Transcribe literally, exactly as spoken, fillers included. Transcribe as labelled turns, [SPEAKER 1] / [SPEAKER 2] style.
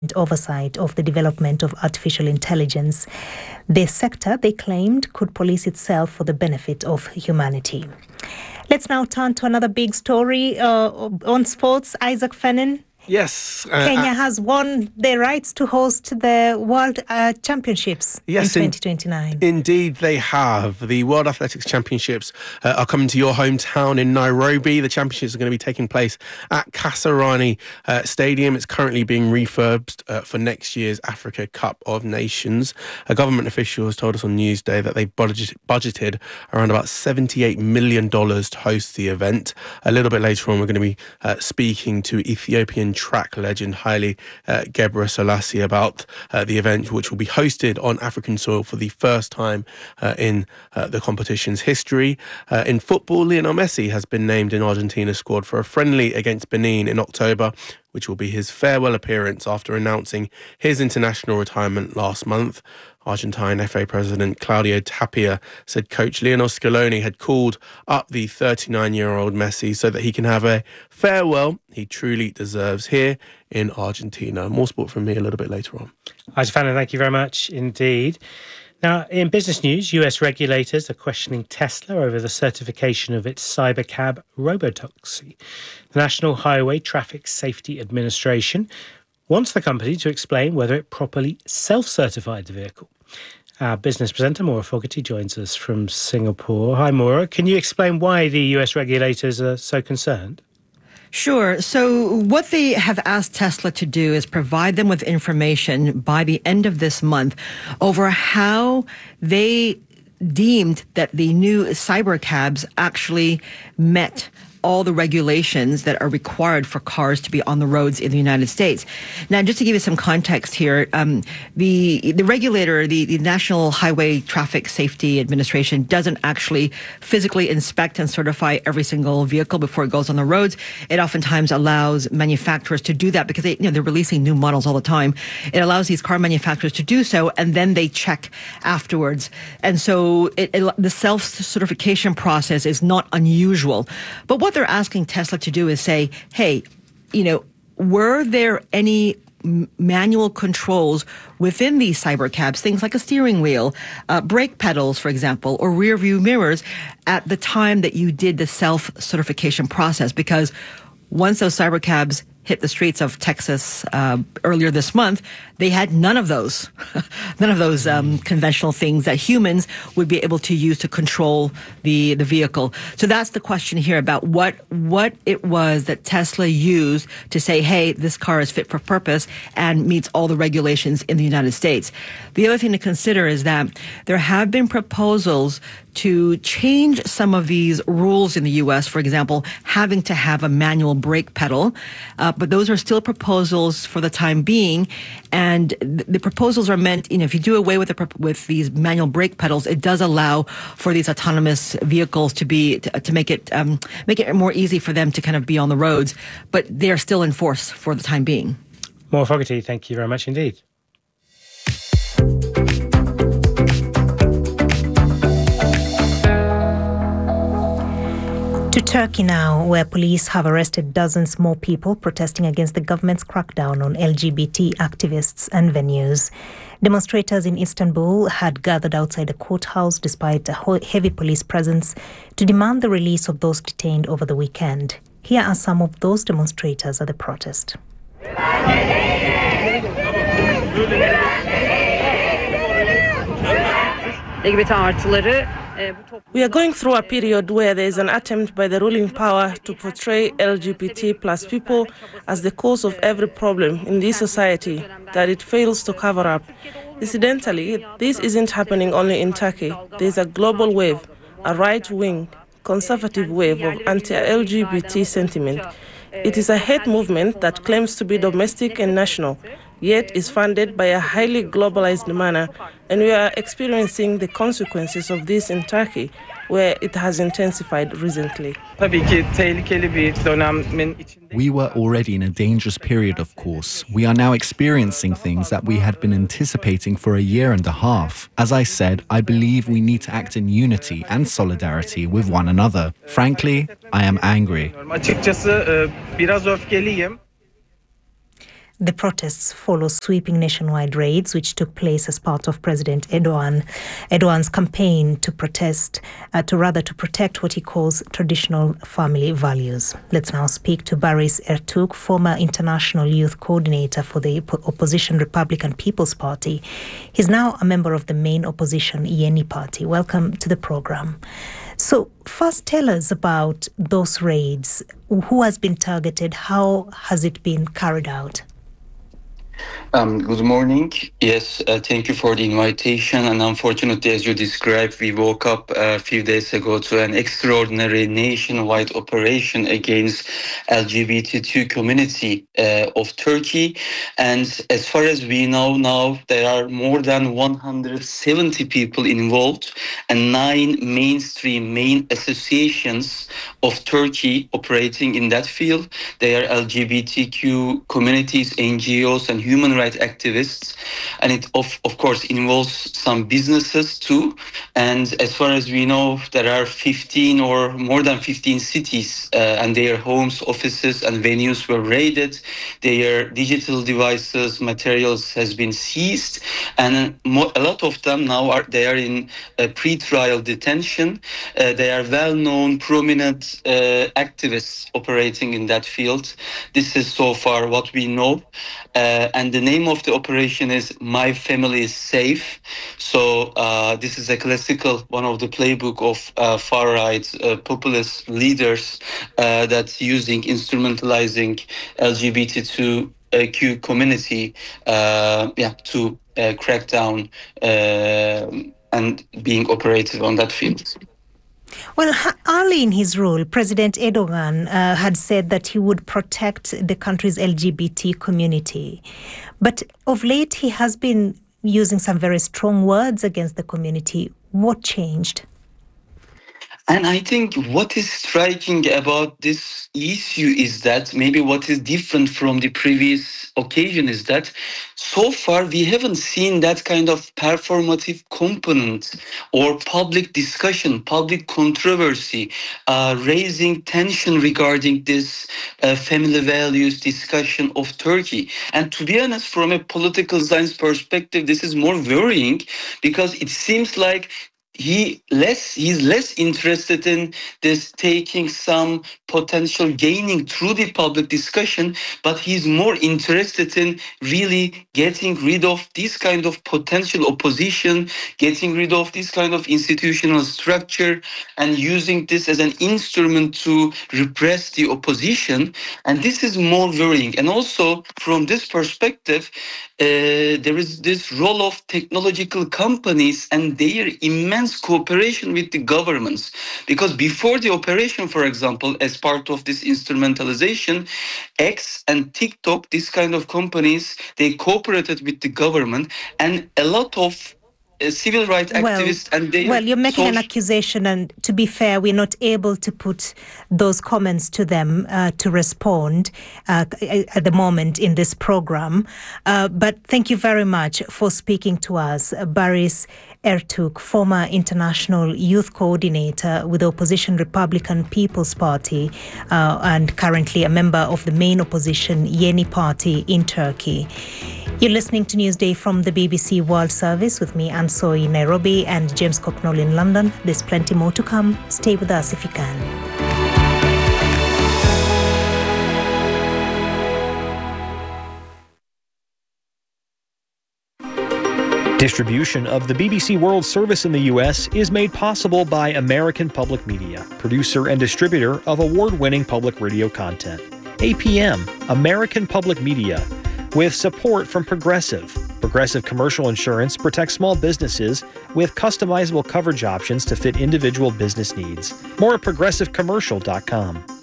[SPEAKER 1] oversight of the development of artificial intelligence. The sector, they claimed, could police itself for the benefit of humanity. Let's now turn to another big story uh, on sports. Isaac Fennin.
[SPEAKER 2] Yes. Uh,
[SPEAKER 1] Kenya
[SPEAKER 2] uh,
[SPEAKER 1] has won the rights to host the World uh, Championships
[SPEAKER 2] yes,
[SPEAKER 1] in twenty twenty-nine.
[SPEAKER 2] In, indeed, they have. The World Athletics Championships uh, are coming to your hometown in Nairobi. The championships are going to be taking place at Kasarani uh, Stadium. It's currently being refurbished uh, for next year's Africa Cup of Nations. A government official has told us on Newsday that they've budget, budgeted around about seventy-eight million dollars to host the event. A little bit later on, we're going to be uh, speaking to Ethiopian track legend Haile uh, Gebrselassie about uh, the event, which will be hosted on African soil for the first time uh, in uh, the competition's history. Uh, in football, Lionel Messi has been named in Argentina's squad for a friendly against Benin in October, which will be his farewell appearance after announcing his international retirement last month. Argentine F A President Claudio Tapia said coach Lionel Scaloni had called up the thirty-nine-year-old Messi so that he can have a farewell he truly deserves here in Argentina. More sport from me a little bit later on.
[SPEAKER 3] Isaac Fennin, thank you very much indeed. Now, in business news, U S regulators are questioning Tesla over the certification of its cybercab robotaxi. The National Highway Traffic Safety Administration wants the company to explain whether it properly self-certified the vehicle. Our business presenter, Maura Fogarty, joins us from Singapore. Hi, Maura. Can you explain why the U S regulators are so concerned?
[SPEAKER 4] Sure. So what they have asked Tesla to do is provide them with information by the end of this month over how they deemed that the new cybercabs actually met all the regulations that are required for cars to be on the roads in the United States. Now, just to give you some context here, um, the the regulator, the, the National Highway Traffic Safety Administration, doesn't actually physically inspect and certify every single vehicle before it goes on the roads. It oftentimes allows manufacturers to do that because they, you know, they're releasing new models all the time. It allows these car manufacturers to do so, and then they check afterwards. And so it, it, the self-certification process is not unusual. But what they're asking Tesla to do is say, hey, you know, were there any m- manual controls within these cybercabs, things like a steering wheel, uh, brake pedals, for example, or rear view mirrors at the time that you did the self-certification process? Because once those cybercabs hit the streets of Texas uh, earlier this month, they had none of those, none of those um, conventional things that humans would be able to use to control the, the vehicle. So that's the question here about what what it was that Tesla used to say, hey, this car is fit for purpose and meets all the regulations in the United States. The other thing to consider is that there have been proposals to change some of these rules in the U S, for example, having to have a manual brake pedal. Uh, but those are still proposals for the time being. And th- the proposals are meant, you know, if you do away with the, with these manual brake pedals, it does allow for these autonomous vehicles to be, to, to make it, um, make it more easy for them to kind of be on the roads. But they're still in force for the time being.
[SPEAKER 3] Maura Fogarty, thank you very much indeed.
[SPEAKER 1] To Turkey now, where police have arrested dozens more people protesting against the government's crackdown on L G B T activists and venues. Demonstrators in Istanbul had gathered outside a courthouse despite a heavy police presence to demand the release of those detained over the weekend. Here are some of those demonstrators at the protest.
[SPEAKER 5] We are going through a period where there is an attempt by the ruling power to portray L G B T plus people as the cause of every problem in this society that it fails to cover up. Incidentally, this isn't happening only in Turkey. There is a global wave, a right-wing, conservative wave of anti-L G B T sentiment. It is a hate movement that claims to be domestic and national, yet is funded by a highly globalized manner, and we are experiencing the consequences of this in Turkey, where it has intensified recently.
[SPEAKER 6] We were already in a dangerous period, of course. We are now experiencing things that we had been anticipating for a year and a half. As I said, I believe we need to act in unity and solidarity with one another. Frankly, I am angry.
[SPEAKER 1] The protests follow sweeping nationwide raids, which took place as part of President Erdogan, Erdogan's campaign to protest, uh, to rather to protect what he calls traditional family values. Let's now speak to Baris Ertug, former international youth coordinator for the opposition Republican People's Party. He's now a member of the main opposition Yeni Party. Welcome to the program. So first, tell us about those raids. Who has been targeted? How has it been carried out?
[SPEAKER 7] Um, good morning. Yes, uh, thank you for the invitation. And unfortunately, as you described, we woke up a few days ago to an extraordinary nationwide operation against L G B T Q community uh, of Turkey. And as far as we know now, there are more than one hundred seventy people involved and nine mainstream main associations of Turkey operating in that field. They are L G B T Q communities, N G Os, and human rights activists, and it of, of course involves some businesses too. And as far as we know, there are fifteen or more than fifteen cities uh, and their homes, offices and venues were raided. Their digital devices, materials has been seized, and mo- a lot of them now are they are in uh, pre-trial detention. Uh, they are well-known, prominent uh, activists operating in that field. This is so far what we know. Uh, and the name of the operation is My Family is Safe. So uh, this is a classical one of the playbook of uh, far-right uh, populist leaders uh, that's using, instrumentalizing L G B T Q community uh, yeah, to uh, crack down uh, and being operative on that field.
[SPEAKER 1] Well, early in his rule, President Erdogan uh, had said that he would protect the country's L G B T community. But of late, he has been using some very strong words against the community. What changed?
[SPEAKER 7] And I think what is striking about this issue is that maybe what is different from the previous occasion is that so far we haven't seen that kind of performative component or public discussion, public controversy, uh, raising tension regarding this uh, family values discussion of Turkey. And to be honest, from a political science perspective, this is more worrying because it seems like He less he's less interested in this taking some potential gaining through the public discussion, but he's more interested in really getting rid of this kind of potential opposition, getting rid of this kind of institutional structure, and using this as an instrument to repress the opposition. And this is more worrying. And also from this perspective, uh, there is this role of technological companies and their immense cooperation with the governments, because before the operation, for example, as part of this instrumentalization, X and TikTok, this kind of companies, they cooperated with the government, and a lot of uh, civil rights activists
[SPEAKER 1] well,
[SPEAKER 7] and they
[SPEAKER 1] well you're making
[SPEAKER 7] social-
[SPEAKER 1] an accusation, and to be fair, we're not able to put those comments to them uh, to respond uh, at the moment in this program, uh, but thank you very much for speaking to us. Baris Ertug, former international youth coordinator with the opposition Republican People's Party uh, and currently a member of the main opposition Yeni Party in Turkey. You're listening to Newsday from the B B C World Service with me, Ansoi in Nairobi, and James Cocknell in London. There's plenty more to come. Stay with us if you can.
[SPEAKER 8] Distribution of the B B C World Service in the U S is made possible by American Public Media, producer and distributor of award-winning public radio content. A P M, American Public Media, with support from Progressive. Progressive Commercial Insurance protects small businesses with customizable coverage options to fit individual business needs. More at progressive commercial dot com.